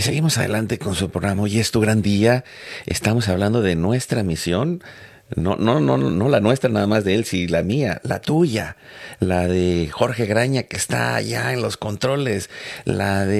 Y seguimos adelante con su programa. Hoy es tu gran día. Estamos hablando de nuestra misión. No la nuestra nada más de él, sino la mía, la tuya, la de Jorge Graña que está allá en los controles, la de